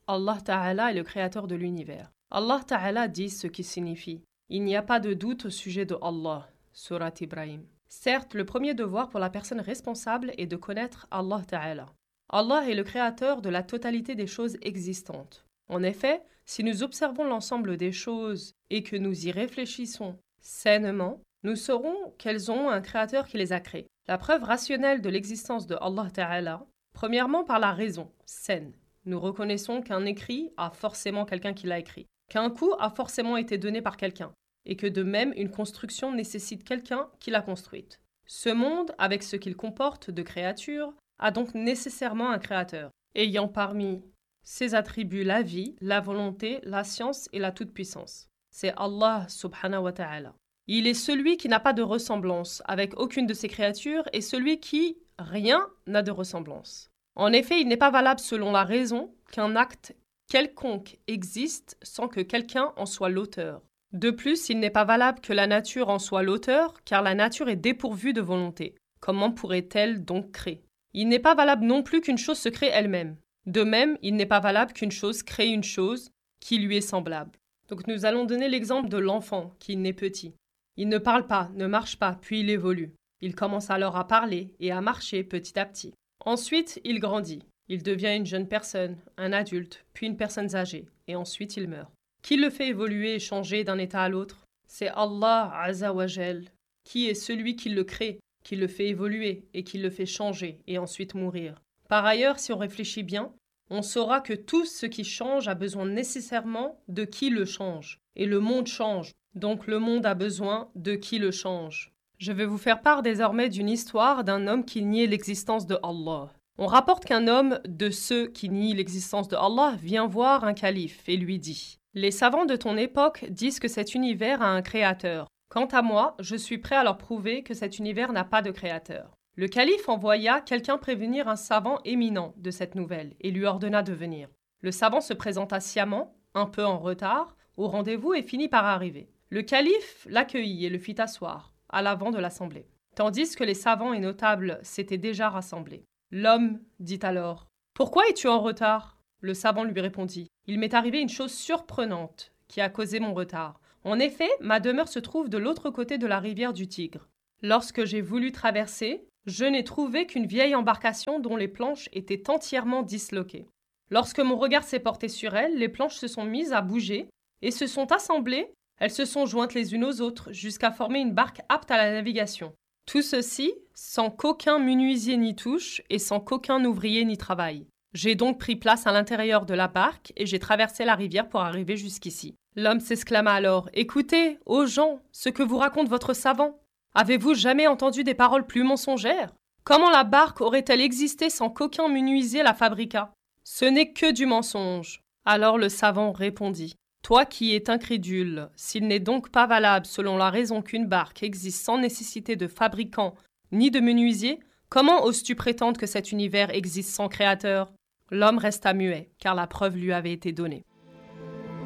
Allah Ta'ala est le créateur de l'univers. Allah Ta'ala dit ce qui signifie « Il n'y a pas de doute au sujet de Allah » Surat Ibrahim. Certes, le premier devoir pour la personne responsable est de connaître Allah Ta'ala. Allah est le créateur de la totalité des choses existantes. En effet, si nous observons l'ensemble des choses et que nous y réfléchissons sainement, nous saurons qu'elles ont un créateur qui les a créées. La preuve rationnelle de l'existence de Allah Ta'ala, premièrement par la raison, saine. Nous reconnaissons qu'un écrit a forcément quelqu'un qui l'a écrit, qu'un coup a forcément été donné par quelqu'un, et que de même une construction nécessite quelqu'un qui l'a construite. Ce monde, avec ce qu'il comporte de créatures, a donc nécessairement un créateur, ayant parmi ses attributs la vie, la volonté, la science et la toute-puissance. C'est Allah subhanahu wa ta'ala. Il est celui qui n'a pas de ressemblance avec aucune de ses créatures et celui qui, rien, n'a de ressemblance. En effet, il n'est pas valable selon la raison qu'un acte quelconque existe sans que quelqu'un en soit l'auteur. De plus, il n'est pas valable que la nature en soit l'auteur, car la nature est dépourvue de volonté. Comment pourrait-elle donc créer? Il n'est pas valable non plus qu'une chose se crée elle-même. De même, il n'est pas valable qu'une chose crée une chose qui lui est semblable. Donc nous allons donner l'exemple de l'enfant qui naît petit. Il ne parle pas, ne marche pas, puis il évolue. Il commence alors à parler et à marcher petit à petit. Ensuite, il grandit. Il devient une jeune personne, un adulte, puis une personne âgée, et ensuite il meurt. Qui le fait évoluer et changer d'un état à l'autre? C'est Allah Azza wa Jal, qui est celui qui le crée, qui le fait évoluer et qui le fait changer et ensuite mourir. Par ailleurs, si on réfléchit bien, on saura que tout ce qui change a besoin nécessairement de qui le change. Et le monde change, donc le monde a besoin de qui le change. Je vais vous faire part désormais d'une histoire d'un homme qui niait l'existence de Allah. On rapporte qu'un homme de ceux qui nient l'existence de Allah vient voir un calife et lui dit « Les savants de ton époque disent que cet univers a un créateur. Quant à moi, je suis prêt à leur prouver que cet univers n'a pas de créateur. » Le calife envoya quelqu'un prévenir un savant éminent de cette nouvelle et lui ordonna de venir. Le savant se présenta sciemment, un peu en retard, au rendez-vous et finit par arriver. Le calife l'accueillit et le fit asseoir à l'avant de l'assemblée, tandis que les savants et notables s'étaient déjà rassemblés. L'homme dit alors « Pourquoi es-tu en retard ?» Le savant lui répondit « Il m'est arrivé une chose surprenante qui a causé mon retard. En effet, ma demeure se trouve de l'autre côté de la rivière du Tigre. Lorsque j'ai voulu traverser, je n'ai trouvé qu'une vieille embarcation dont les planches étaient entièrement disloquées. Lorsque mon regard s'est porté sur elle, les planches se sont mises à bouger et se sont assemblées. Elles se sont jointes les unes aux autres jusqu'à former une barque apte à la navigation. Tout ceci sans qu'aucun menuisier n'y touche et sans qu'aucun ouvrier n'y travaille. J'ai donc pris place à l'intérieur de la barque et j'ai traversé la rivière pour arriver jusqu'ici. » L'homme s'exclama alors « Écoutez, ô gens, ce que vous raconte votre savant. Avez-vous jamais entendu des paroles plus mensongères? Comment la barque aurait-elle existé sans qu'aucun menuisier la fabriquât? Ce n'est que du mensonge. » Alors le savant répondit « Toi qui es incrédule, s'il n'est donc pas valable selon la raison qu'une barque existe sans nécessité de fabricant ni de menuisier, comment oses-tu prétendre que cet univers existe sans créateur ?» L'homme resta muet, car la preuve lui avait été donnée.